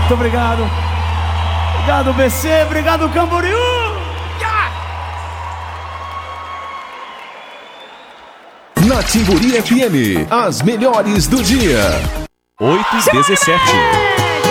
Muito obrigado. Obrigado, BC. Obrigado, Camboriú. Na Timburi FM, as melhores do dia. 8h17.